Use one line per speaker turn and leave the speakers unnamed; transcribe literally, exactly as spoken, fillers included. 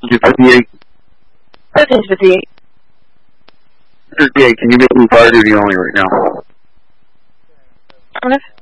fifty-eight.
Okay, fifty-eight.
fifty-eight, can you make me fire duty only right now?
Okay.